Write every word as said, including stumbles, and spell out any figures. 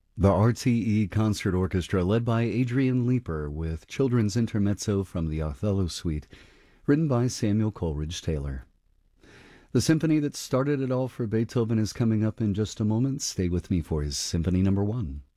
The R T E Concert Orchestra, led by Adrian Leeper, with children's intermezzo from the Othello Suite, written by Samuel Coleridge Taylor. The symphony that started it all for Beethoven is coming up in just a moment. Stay with me for his Symphony Number One.